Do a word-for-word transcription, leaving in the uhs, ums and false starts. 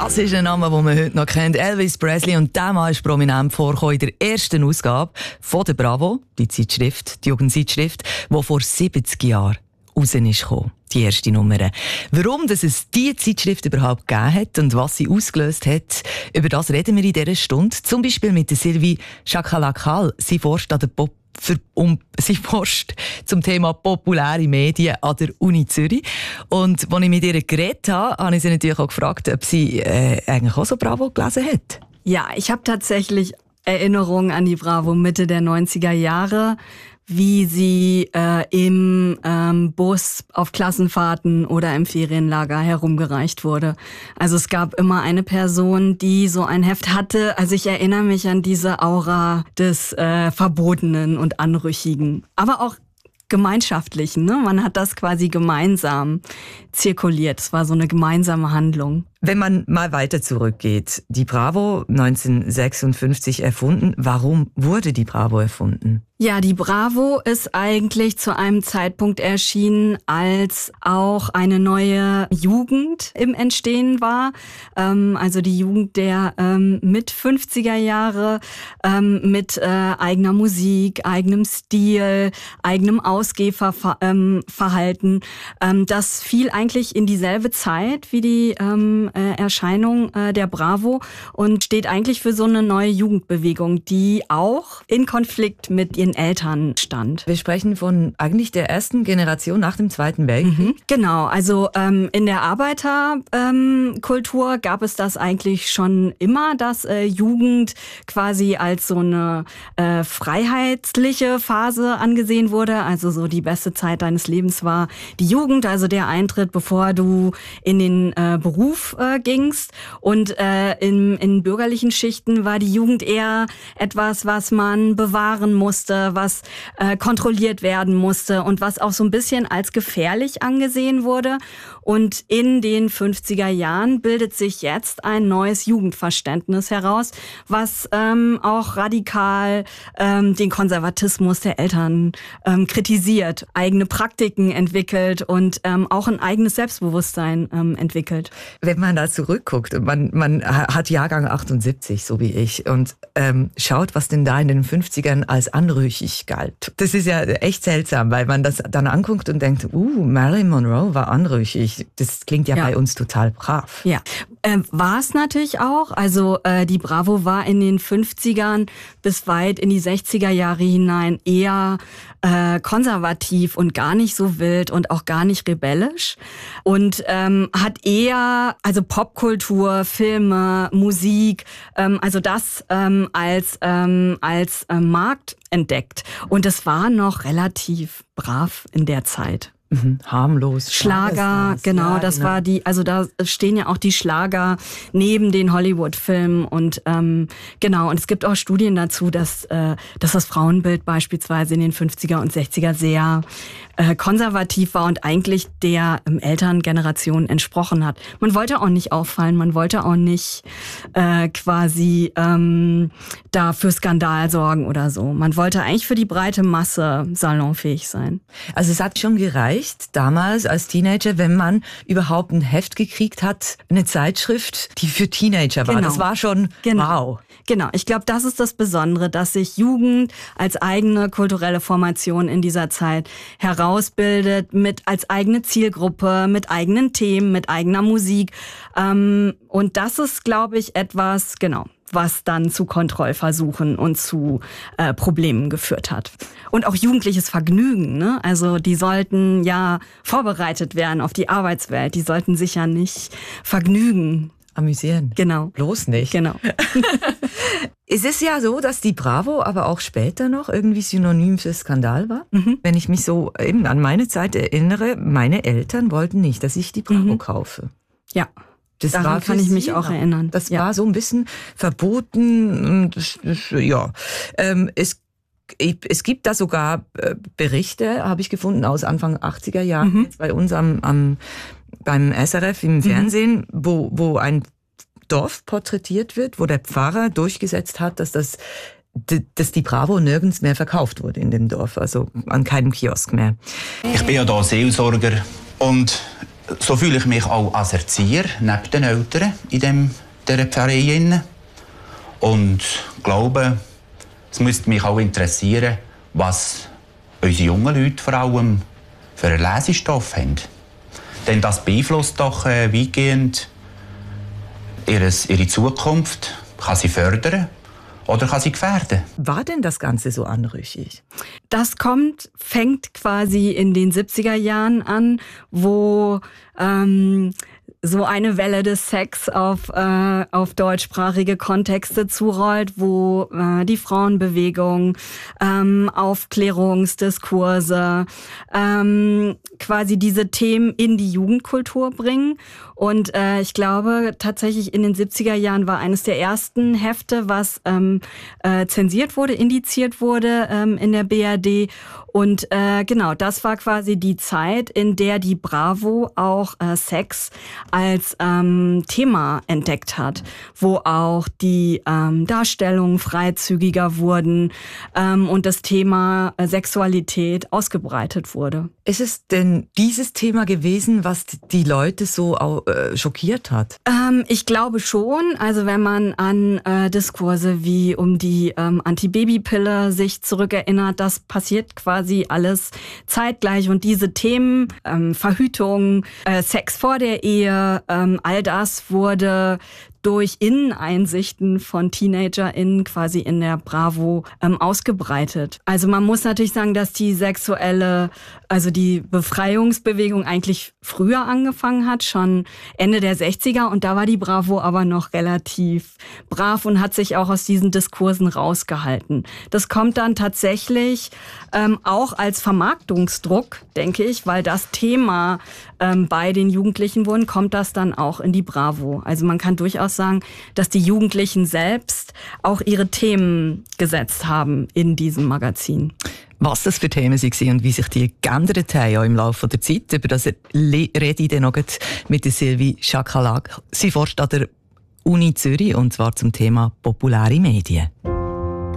Das ist ein Name, den man heute noch kennt. Elvis Presley. Und der Mann ist prominent vorgekommen in der ersten Ausgabe von der Bravo, die Zeitschrift, die Jugendzeitschrift, die vor siebzig Jahren raus ist gekommen. Die erste Nummer. Warum dass es diese Zeitschrift überhaupt gegeben hat und was sie ausgelöst hat, über das reden wir in dieser Stunde. Zum Beispiel mit der Sylvie Chakalakal. Sie forscht an der Pop Für, um, sie forscht zum Thema populäre Medien an der Uni Zürich. Und als ich mit ihr geredet habe, habe ich sie natürlich auch gefragt, ob sie äh, eigentlich auch so Bravo gelesen hat. Ja, ich habe tatsächlich Erinnerungen an die Bravo Mitte der neunziger Jahre, wie sie äh, im ähm, Bus auf Klassenfahrten oder im Ferienlager herumgereicht wurde. Also es gab immer eine Person, die so ein Heft hatte. Also ich erinnere mich an diese Aura des äh, Verbotenen und Anrüchigen, aber auch Gemeinschaftlichen. Ne? Man hat das quasi gemeinsam zirkuliert. Es war so eine gemeinsame Handlung. Wenn man mal weiter zurückgeht, die Bravo neunzehnhundertsechsundfünfzig erfunden. Warum wurde die Bravo erfunden? Ja, die Bravo ist eigentlich zu einem Zeitpunkt erschienen, als auch eine neue Jugend im Entstehen war. Ähm, also die Jugend der ähm, mit fünfziger Jahre ähm, mit äh, eigener Musik, eigenem Stil, eigenem Ausgehverhalten. Ähm, das fiel eigentlich in dieselbe Zeit wie die ähm, äh, Erscheinung äh, der Bravo und steht eigentlich für so eine neue Jugendbewegung, die auch in Konflikt mit ihren Eltern stand. Wir sprechen von eigentlich der ersten Generation nach dem Zweiten Weltkrieg. Mhm, genau, also ähm, in der Arbeiterkultur ähm, gab es das eigentlich schon immer, dass äh, Jugend quasi als so eine äh, freiheitliche Phase angesehen wurde. Also so die beste Zeit deines Lebens war die Jugend, also der Eintritt, bevor du in den äh, Beruf äh, gingst. Und äh, in, in bürgerlichen Schichten war die Jugend eher etwas, was man bewahren musste, was äh, kontrolliert werden musste und was auch so ein bisschen als gefährlich angesehen wurde. Und in den fünfziger Jahren bildet sich jetzt ein neues Jugendverständnis heraus, was ähm, auch radikal ähm, den Konservatismus der Eltern ähm, kritisiert, eigene Praktiken entwickelt und ähm, auch ein eigenes Selbstbewusstsein ähm, entwickelt. Wenn man da zurückguckt und man, man hat Jahrgang achtundsiebzig, so wie ich, und ähm, schaut, was denn da in den fünfzigern als anrüchig galt. Das ist ja echt seltsam, weil man das dann anguckt und denkt, uh, Marilyn Monroe war anrüchig. Das klingt ja, ja bei uns total brav. Ja, äh, war es natürlich auch. Also äh, die Bravo war in den fünfzigern bis weit in die sechziger Jahre hinein eher äh, konservativ und gar nicht so wild und auch gar nicht rebellisch und ähm, hat eher also Popkultur, Filme, Musik, ähm, also das ähm, als ähm, als äh, Markt entdeckt. Und es war noch relativ brav in der Zeit. Mhm, harmlos. Schlager, genau, ja, das genau. war die, also da stehen ja auch die Schlager neben den Hollywood-Filmen und ähm, genau, und es gibt auch Studien dazu, dass, äh, dass das Frauenbild beispielsweise in den fünfziger und sechziger sehr äh, konservativ war und eigentlich der ähm, Elterngeneration entsprochen hat. Man wollte auch nicht auffallen, man wollte auch nicht äh, quasi ähm, da für Skandal sorgen oder so. Man wollte eigentlich für die breite Masse salonfähig sein. Also es hat schon gereicht, damals als Teenager, wenn man überhaupt ein Heft gekriegt hat, eine Zeitschrift, die für Teenager war. Genau. Das war schon genau. wow. Genau, ich glaube, das ist das Besondere, dass sich Jugend als eigene kulturelle Formation in dieser Zeit herausbildet, mit als eigene Zielgruppe, mit eigenen Themen, mit eigener Musik. Ähm, und das ist, glaube ich, etwas, genau, was dann zu Kontrollversuchen und zu äh, Problemen geführt hat. Und auch jugendliches Vergnügen, ne? Also die sollten ja vorbereitet werden auf die Arbeitswelt. Die sollten sich ja nicht vergnügen. Amüsieren. Genau. Bloß nicht. Genau. Es ist ja so, dass die Bravo aber auch später noch irgendwie synonym für Skandal war. Mhm. Wenn ich mich so eben an meine Zeit erinnere, meine Eltern wollten nicht, dass ich die Bravo mhm. kaufe. Ja. Das Daran war kann ich mich Sie, auch erinnern. Das ja. war so ein bisschen verboten. Und das, das, ja, ähm, es, es gibt da sogar Berichte, habe ich gefunden, aus Anfang achtziger Jahren, mhm. jetzt bei uns am, am, beim S R F im Fernsehen, mhm. wo, wo ein Dorf porträtiert wird, wo der Pfarrer durchgesetzt hat, dass das dass die Bravo nirgends mehr verkauft wurde in dem Dorf, also an keinem Kiosk mehr. Ich bin ja da Seelsorger und So fühle ich mich auch als Erzieher neben den Eltern in dem, dieser Pfarrei. Und glaube, es müsste mich auch interessieren, was unsere jungen Leute vor allem für einen Lesestoff haben. Denn das beeinflusst doch äh, weitgehend ihres, ihre Zukunft, kann sie fördern oder kann sie gefährden. War denn das Ganze so anrüchig? Das kommt, fängt quasi in den siebziger Jahren an, wo ähm, so eine Welle des Sex auf, äh, auf deutschsprachige Kontexte zurollt, wo äh, die Frauenbewegung, ähm, Aufklärungsdiskurse, ähm, quasi diese Themen in die Jugendkultur bringen. Und äh, ich glaube, tatsächlich in den siebziger Jahren war eines der ersten Hefte, was ähm, äh, zensiert wurde, indiziert wurde ähm, in der B R D. Und äh, genau, das war quasi die Zeit, in der die Bravo auch äh, Sex als ähm, Thema entdeckt hat, wo auch die ähm, Darstellungen freizügiger wurden ähm, und das Thema äh, Sexualität ausgebreitet wurde. Ist es denn dieses Thema gewesen, was die Leute so äh, schockiert hat? Ähm, ich glaube schon. Also wenn man an äh, Diskurse wie um die ähm, Antibabypille sich zurückerinnert, das passiert quasi alles zeitgleich. Und diese Themen, ähm, Verhütung, äh, Sex vor der Ehe, ähm, all das wurde durch Inneneinsichten von TeenagerInnen quasi in der Bravo ähm, ausgebreitet. Also man muss natürlich sagen, dass die sexuelle, also die Befreiungsbewegung eigentlich früher angefangen hat, schon Ende der sechziger, und da war die Bravo aber noch relativ brav und hat sich auch aus diesen Diskursen rausgehalten. Das kommt dann tatsächlich ähm, auch als Vermarktungsdruck, denke ich, weil das Thema ähm, bei den Jugendlichen wurden, kommt das dann auch in die Bravo. Also man kann durchaus sagen, dass die Jugendlichen selbst auch ihre Themen gesetzt haben in diesem Magazin. Was das für Themen waren und wie sich die geändert haben im Laufe der Zeit, über das rede ich dann noch mit der Sylvie Schakalak. Sie forscht an der Uni Zürich, und zwar zum Thema populäre Medien.